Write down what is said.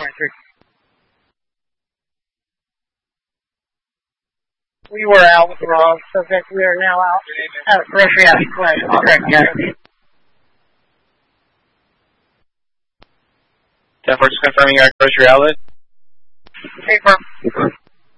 23. We were out with the wrong subject. We are now out at a grocery outlet. Correct, yes. 10-4, just confirming our grocery outlet. Confirm.